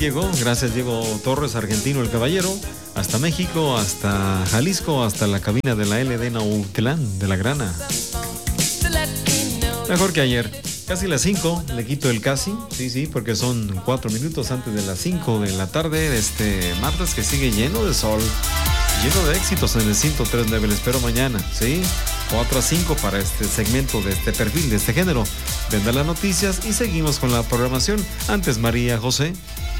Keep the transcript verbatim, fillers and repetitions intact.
llegó. Gracias, Diego Torres, argentino el caballero. Hasta México, hasta Jalisco, hasta la cabina de la L D Nautlán de la Grana. Mejor que ayer. Casi las cinco, le quito el casi, sí, sí, porque son cuatro minutos antes de las cinco de la tarde de este martes que sigue lleno de sol, lleno de éxitos en el ciento tres punto nueve. Les espero mañana, ¿sí? cuatro a cinco para este segmento de este perfil, de este género. Vendrán las noticias y seguimos con la programación. Antes, María José.